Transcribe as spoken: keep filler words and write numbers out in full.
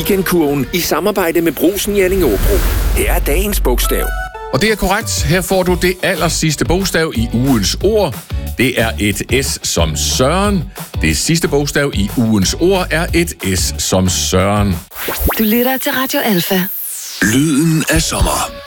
Weekendkurven i samarbejde med Brugsen i Allingåbro. Det er dagens bogstav. Og det er korrekt. Her får du det aller sidste bogstav i ugens ord. Det er et S som Søren. Det sidste bogstav i ugens ord er et S som Søren. Du lytter til Radio Alfa. Lyden af sommer.